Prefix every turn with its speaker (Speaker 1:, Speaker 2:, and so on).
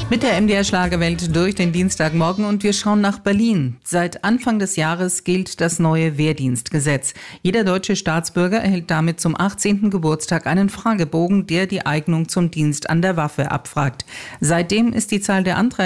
Speaker 1: Mit der MDR Schlagerwelt durch den Dienstagmorgen und wir schauen nach Berlin. Seit Anfang des Jahres gilt das neue Wehrdienstgesetz. Jeder deutsche Staatsbürger erhält damit zum 18. Geburtstag einen Fragebogen, der die Eignung zum Dienst an der Waffe abfragt. Seitdem ist die Zahl der Anträge